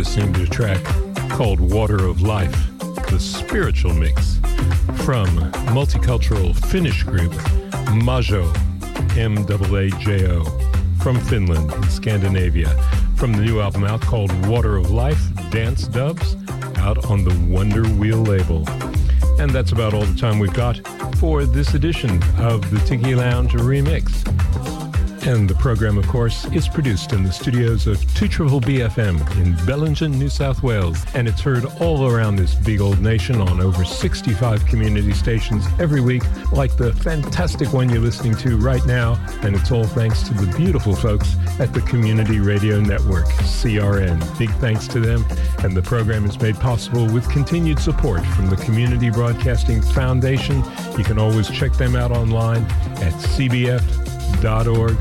Listening to a track called Water of Life, the spiritual mix from multicultural Finnish group Majo, M-A-A-J-O, from Finland in Scandinavia, from the new album out called Water of Life, Dance Doves, out on the Wonder Wheel label. And that's about all the time we've got for this edition of the Tiki Lounge Remix. And the program, of course, is produced in the studios of 2BBB FM in Bellingen, New South Wales. And it's heard all around this big old nation on over 65 community stations every week, like the fantastic one you're listening to right now. And it's all thanks to the beautiful folks at the Community Radio Network, CRN. Big thanks to them. And the program is made possible with continued support from the Community Broadcasting Foundation. You can always check them out online at cbf.org.au.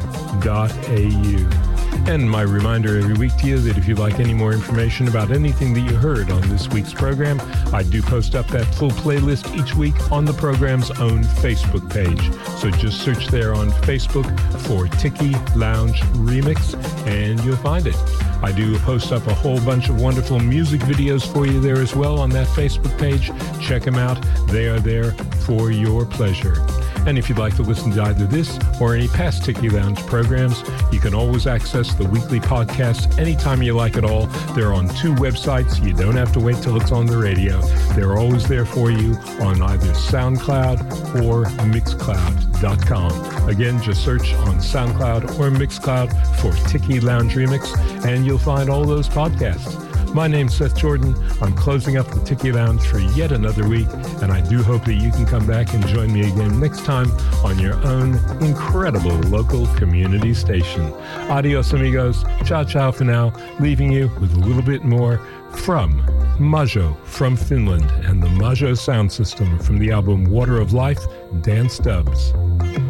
And my reminder every week to you that if you'd like any more information about anything that you heard on this week's program, I do post up that full playlist each week on the program's own Facebook page. So just search there on Facebook for Tiki Lounge Remix and you'll find it. I do post up a whole bunch of wonderful music videos for you there as well on that Facebook page. Check them out. They are there for your pleasure. And if you'd like to listen to either this or any past Tiki Lounge programs, you can always access the weekly podcast anytime you like at all. They're on 2 websites. You don't have to wait till it's on the radio. They're always there for you on either SoundCloud or Mixcloud.com. Again, just search on SoundCloud or Mixcloud for Tiki Lounge Remix, and you'll find all those podcasts. My name's Seth Jordan. I'm closing up the Tiki Lounge for yet another week, and I do hope that you can come back and join me again next time on your own incredible local community station. Adios, amigos. Ciao, ciao for now, leaving you with a little bit more from Majo from Finland and the Majo sound system from the album Water of Life, Dance Dubs.